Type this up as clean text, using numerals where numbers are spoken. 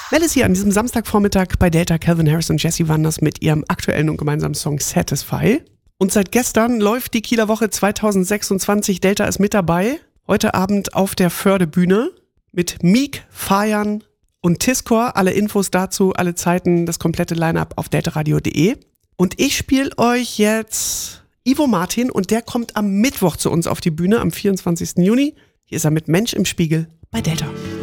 Mel ist hier an diesem Samstagvormittag bei Delta. Calvin Harris und Jessie Wanders mit ihrem aktuellen und gemeinsamen Song Satisfy. Und seit gestern läuft die Kieler Woche 2026. Delta ist mit dabei. Heute Abend auf der Fördebühne mit Meek, Fayan und Tiskor. Alle Infos dazu, alle Zeiten, das komplette Line-Up auf deltaradio.de. Und ich spiele euch jetzt Ivo Martin und der kommt am Mittwoch zu uns auf die Bühne am 24. Juni. Hier ist er mit Mensch im Spiegel bei Delta.